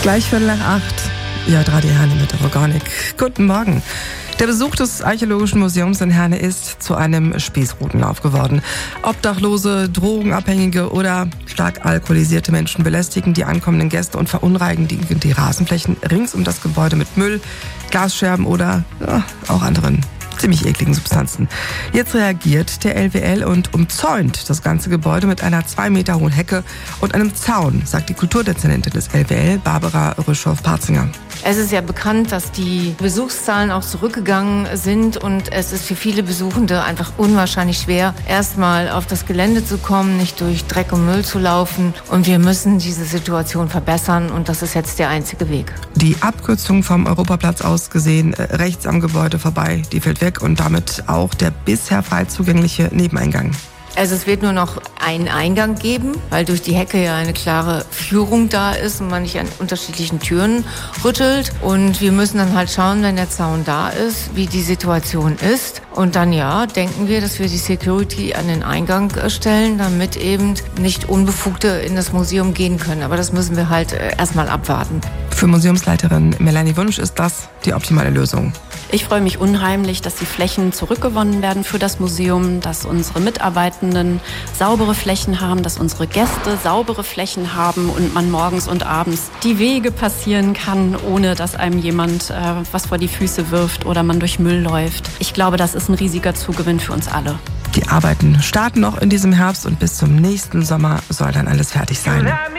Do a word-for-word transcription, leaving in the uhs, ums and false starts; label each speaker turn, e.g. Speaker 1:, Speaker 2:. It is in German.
Speaker 1: Gleich Viertel nach acht. Ja, drei die Herne mit der Organik. Guten Morgen. Der Besuch des Archäologischen Museums in Herne ist zu einem Spießrutenlauf geworden. Obdachlose, Drogenabhängige oder stark alkoholisierte Menschen belästigen die ankommenden Gäste und verunreinigen die, die Rasenflächen rings um das Gebäude mit Müll, Glasscherben oder ja, auch anderen ziemlich ekligen Substanzen. Jetzt reagiert der L W L und umzäunt das ganze Gebäude mit einer zwei Meter hohen Hecke und einem Zaun, sagt die Kulturdezernentin des L W L, Barbara Rüschow-Parzinger.
Speaker 2: Es ist ja bekannt, dass die Besuchszahlen auch zurückgegangen sind und es ist für viele Besuchende einfach unwahrscheinlich schwer, erstmal auf das Gelände zu kommen, nicht durch Dreck und Müll zu laufen, und wir müssen diese Situation verbessern und das ist jetzt der einzige Weg.
Speaker 1: Die Abkürzung vom Europaplatz aus gesehen, äh, rechts am Gebäude vorbei, die fällt weg und damit auch der bisher frei zugängliche Nebeneingang.
Speaker 2: Also es wird nur noch einen Eingang geben, weil durch die Hecke ja eine klare Führung da ist und man nicht an unterschiedlichen Türen rüttelt. Und wir müssen dann halt schauen, wenn der Zaun da ist, wie die Situation ist. Und dann ja, denken wir, dass wir die Security an den Eingang stellen, damit eben nicht Unbefugte in das Museum gehen können. Aber das müssen wir halt erstmal abwarten.
Speaker 1: Für Museumsleiterin Melanie Wunsch ist das die optimale Lösung.
Speaker 3: Ich freue mich unheimlich, dass die Flächen zurückgewonnen werden für das Museum, dass unsere Mitarbeitenden saubere Flächen haben, dass unsere Gäste saubere Flächen haben und man morgens und abends die Wege passieren kann, ohne dass einem jemand äh, was vor die Füße wirft oder man durch Müll läuft. Ich glaube, das ist ein riesiger Zugewinn für uns alle.
Speaker 1: Die Arbeiten starten noch in diesem Herbst und bis zum nächsten Sommer soll dann alles fertig sein.